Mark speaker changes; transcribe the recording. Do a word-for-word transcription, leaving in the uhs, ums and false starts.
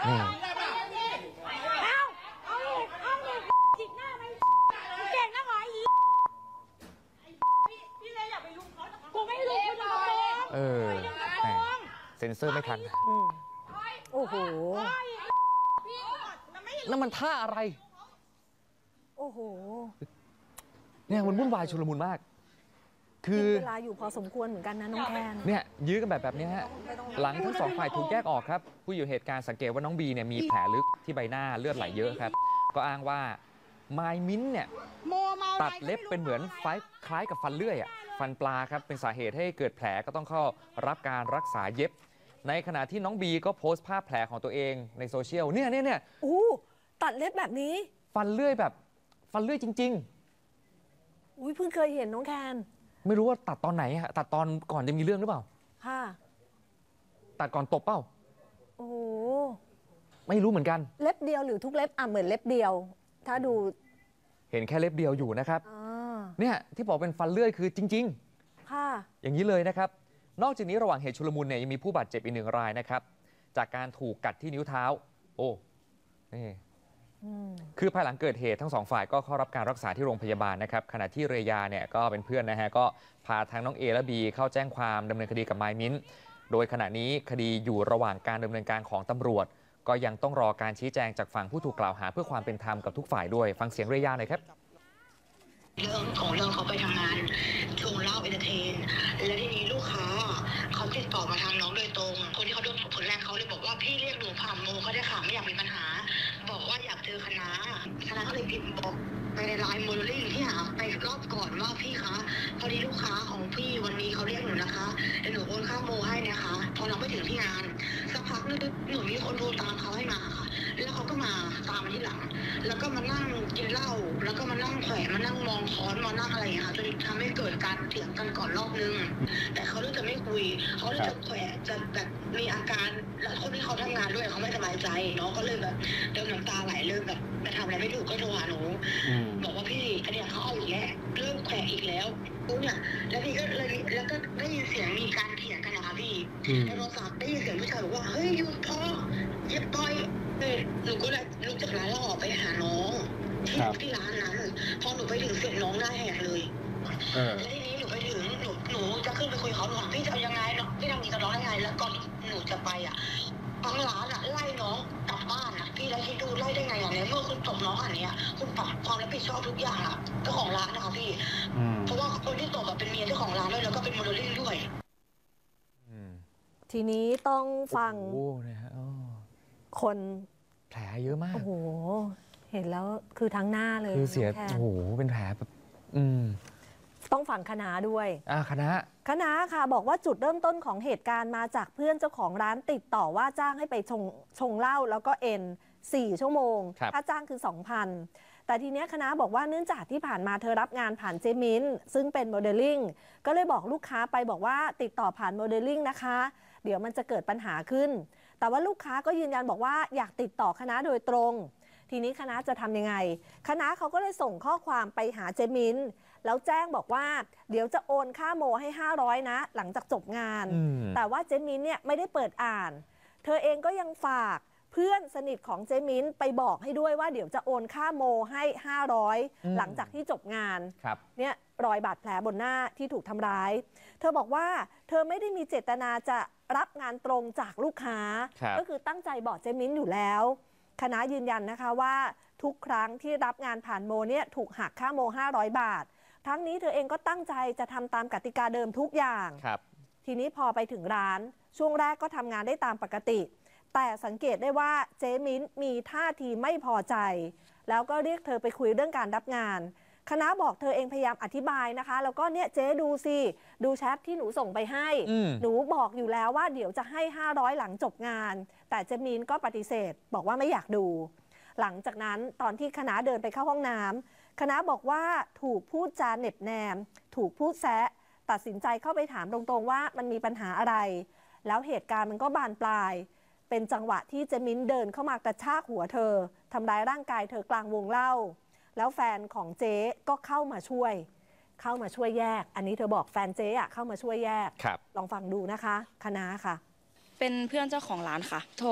Speaker 1: นี่เออเซ็นเซอร์ไม่ทัน
Speaker 2: โอ้โห
Speaker 1: นั่นมันท่าอะไร
Speaker 2: โอ้โห
Speaker 1: เนี่ยมันวุ่นวายชุลมุนมากคือ
Speaker 2: เวลาอยู่พอสมควรเหมือนกันนะน้องแคน
Speaker 1: เนี่ยยื้อกันแบบแบบนี้ฮะหลังทั้งสองฝ่ายถูกแยกออกครับผู้อยู่เหตุการณ์สังเกตว่าน้องบีเนี่ยมีแผลลึกที่ใบหน้าเลือดไหลเยอะครับก็อ้างว่ามายมิ้นเนี่ยตัดเล็บเป็นเหมือนไฟคล้ายกับฟันเลื่อยอ่ะฟันปลาครับเป็นสาเหตุให้เกิดแผลก็ต้องเข้ารับการรักษาเย็บในขณะที่น้องบีก็โพสต์ภาพแผลของตัวเองในโซเชียลเนี่ยเนี่ยเนี่ย
Speaker 2: อู้ตัดเล็บแบบนี้
Speaker 1: ฟันเลื่อยแบบฟันเลื่อยจริง
Speaker 2: ๆอุ้ยเพิ่งเคยเห็นน้องแคน
Speaker 1: ไม่รู้ว่าตัดตอนไหนฮะตัดตอนก่อนจะมีเรื่องหรือเปล่า
Speaker 2: ค่ะ
Speaker 1: ตัดก่อนตบเปล่า
Speaker 2: โอ้
Speaker 1: ไม่รู้เหมือนกัน
Speaker 2: เล็บเดียวหรือทุกเล็บอ่ะเหมือนเล็บเดียวถ้าดู
Speaker 1: เห็นแค่เล็บเดียวอยู่นะครับเนี่ยที่บอกเป็นฟันเลื่อยคือจริง
Speaker 2: ๆค่ะ
Speaker 1: อย่างนี้เลยนะครับนอกจากนี้ระหว่างเหตุชุลมุนเนี่ยยังมีผู้บาดเจ็บอีกหนึ่งรายนะครับจากการถูกกัดที่นิ้วเท้าโอ้นี่คือภายหลังเกิดเหตุทั้งสองฝ่ายก็เข้ารับการรักษาที่โรงพยาบาลนะครับขณะที่เรยาเนี่ยก็เป็นเพื่อนนะฮะก็พาทั้งน้องเอและบีเข้าแจ้งความดำเนินคดีกับมายมิ้นโดยขณะนี้คดีอยู่ระหว่างการดำเนินการของตำรวจก็ยังต้องรอการชี้แจงจากฝั่งผู้ถูกกล่าวหาเพื่อความเป็นธรรมกับทุกฝ่ายด้วยฟังเสียงเรยาหน่อยครับ
Speaker 3: เรื่องของเรื่องเขาไปทำงานชงเหล้าเอนเตอร์เทนและทีนี้ลูกค้าเขาติดต่อมาทางน้องโดยตรงคนที่เขาโดนผลแรกเขาเลยบอกว่าพี่เรียกหนูผ่านโมเขาได้ค่ะไม่อยากมีปัญหาบอกว่าอยากเจอคณะคณะก็เลยพิมพ์บอกไปในไลน์โมเดลลิ่งที่หาไปรอบก่อนว่าพี่คะพอดีลูกค้าของพี่วันนี้เขาเรียกหนูนะคะเดี๋ยวหนูโอนค่าโมให้นะคะพอน้องไปถึงที่งานสักพักนึงหนูมีคนโทรตามเขาให้มาค่ะแล้วเขาก็มาตามมาที่หลังแล้วก็มานั่งกินเหล้าแล้วก็มานั่งแขวะมานั่งมองค้อนมานั่งอะไรอย่างเงี้ยค่ะจนทำให้เกิดการเถียงกันก่อนรอบนึงแต่เขาเลือกจะไม่คุยเขาเลือกจะแขวะจะแบบมีอาการแล้วคนที่เขาทำงานด้วยเขาไม่สบายใจน้องก็เลยแบบเดินน้ำตาไหลเลยแบบจะทำอะไรไม่ถูกก็โทรหาหนูบอกว่าพี่อันเนี้ยเขาเอาอีกแล้วเริ่มแขวะอีกแล้วปุ๊บเนี่ยแล้วพี่ก็เลยแล้วก็ได้ยินเสียงมีการเถียงกันนะคะพี่ในโทรศัพท์ได้ยินเสียงผู้ชายบอกว่าเฮ้ยหยุดพ่อเย็บต่อยหนูก็เลยลุกจากร้านแล้วออกไปหาน้องที่ที่ร้านนั้นพอหนูไปถึงเสียงน้องได้แหกเลยแล้วทีนี้หนูไปถึงหนูหนูจะขึ้นไปคุยเขาหนูพี่จะยังไงเนาะพี่ทำนี้กับน้องยังไงแล้วก่อนหนูจะไปอ่ะทั้งร้านอ่ะไล่น้องกลับบ้านอ่ะพี่แล้วคิดดูไล่ได้ไงอย่างเนี้ยเมื่อคุณตบน้องอันเนี้ยคุณปัดความรับผิดชอบทุกอย่างอ่ะเจ้าของร้านนะคะพี่เพราะว่าคนที่ตบแบบเป็นเมียเจ้าของร้านด้วยแล้วก็เป็นโมเดลลิ่งด้วย
Speaker 2: ทีนี้ต้องฟังคน
Speaker 1: แผลเยอะมาก
Speaker 2: โอ้โหเห็นแล้วคือทั้งหน้าเลย
Speaker 1: คือเสียโอ้โหเป็นแผลแบบอืม
Speaker 2: ต้องฟังคณะด้วย
Speaker 1: อ่าคณะ
Speaker 2: คณะค่ะบอกว่าจุดเริ่มต้นของเหตุการณ์มาจากเพื่อนเจ้าของร้านติดต่อว่าจ้างให้ไปชงชงเหล้าแล้วก็เอ็นสี่ชั่วโมงถ้าจ้างคือ สองพัน แต่ทีนี้คณะบอกว่าเนื่องจากที่ผ่านมาเธอรับงานผ่านเจมินซึ่งเป็นโมเดลลิ่งก็เลยบอกลูกค้าไปบอกว่าติดต่อผ่านโมเดลลิ่งนะคะเดี๋ยวมันจะเกิดปัญหาขึ้นแต่ว่าลูกค้าก็ยืนยันบอกว่าอยากติดต่อคณะโดยตรงทีนี้คณะจะทำยังไงคณะเขาก็เลยส่งข้อความไปหาเจมินแล้วแจ้งบอกว่าเดี๋ยวจะโอนค่าโมให้ห้าร้อยนะหลังจากจบงานแต่ว่าเจมินเนี่ยไม่ได้เปิดอ่านเธอเองก็ยังฝากเพื่อนสนิทของเจมินไปบอกให้ด้วยว่าเดี๋ยวจะโอนค่าโมให้ห้าร้อยหลังจากที่จบงานเนี่ยรอยบาดแผลบนหน้าที่ถูกทำร้ายเธอบอกว่าเธอไม่ได้มีเจตนาจะรับงานตรงจากลูกค้าก็คือตั้งใจบอกเจมินอยู่แล้วคณะยืนยันนะคะว่าทุกครั้งที่รับงานผ่านโมเนี่ยถูกหักค่าโมห้าร้อยบาททั้งนี้เธอเองก็ตั้งใจจะทำตามกติกาเดิมทุกอย่างทีนี้พอไปถึงร้านช่วงแรกก็ทำงานได้ตามปกติแต่สังเกตได้ว่าเจมิ้นมีท่าทีไม่พอใจแล้วก็เรียกเธอไปคุยเรื่องการรับงานคณะบอกเธอเองพยายามอธิบายนะคะแล้วก็เนี่ยเจ๊ดูสิดูแชทที่หนูส่งไปให้หนูบอกอยู่แล้วว่าเดี๋ยวจะให้ห้าร้อยหลังจบงานแต่เจมินก็ปฏิเสธบอกว่าไม่อยากดูหลังจากนั้นตอนที่คณะเดินไปเข้าห้องน้ำคณะบอกว่าถูกพูดจาเหน็บแนมถูกพูดแซะตัดสินใจเข้าไปถามตรงๆว่ามันมีปัญหาอะไรแล้วเหตุการณ์มันก็บานปลายเป็นจังหวะที่เจมินเดินเข้ามากระชากหัวเธอทำร้ายร่างกายเธอกลางวงเล่าแล้วแฟนของเจ๊ก็เข้ามาช่วยเข้ามาช่วยแยกอันนี้เธอบอกแฟนเจ๊อะเข้ามาช่วยแยกลองฟังดูนะคะคณะค่ะ
Speaker 4: เป็นเพื่อนเจ้าของร้านค่ะโทร